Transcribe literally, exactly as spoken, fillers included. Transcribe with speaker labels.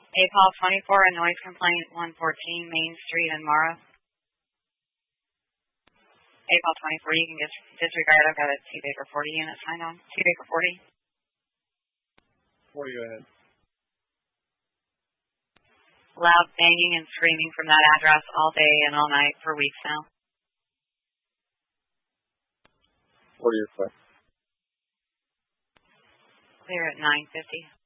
Speaker 1: A Paul twenty-four, a noise complaint, one fourteen Main Street in Morrow. A Paul twenty-four, you can just disregard. I've got a T Baker forty unit signed on. T Baker forty.
Speaker 2: forty, go ahead.
Speaker 1: Loud banging and screaming from that address all day and all night for weeks now.
Speaker 2: forty, you're clear.
Speaker 1: Clear at nine fifty.